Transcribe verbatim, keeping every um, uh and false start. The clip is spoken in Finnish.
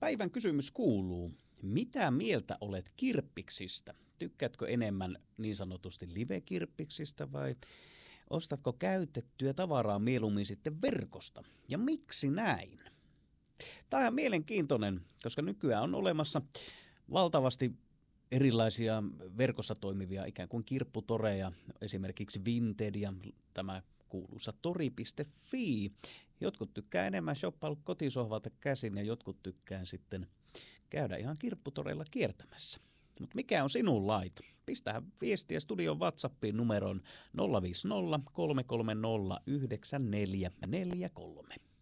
Päivän kysymys kuuluu, mitä mieltä olet kirppiksistä? Tykkäätkö enemmän niin sanotusti live-kirppiksistä vai ostatko käytettyä tavaraa mieluummin sitten verkosta? Ja miksi näin? Tämä on mielenkiintoinen, koska nykyään on olemassa valtavasti erilaisia verkossa toimivia ikään kuin kirpputoreja, esimerkiksi Vinted ja tämä kuuluisa tori piste fi. Jotkut tykkää enemmän shoppailla kotisohvalta käsin ja jotkut tykkää sitten käydä ihan kirpputoreilla kiertämässä. Mutta mikä on sinun laita? Pistähän viestiä studion WhatsAppiin numeroon nolla viisi nolla kolme kolme nolla yhdeksän neljä neljä kolme.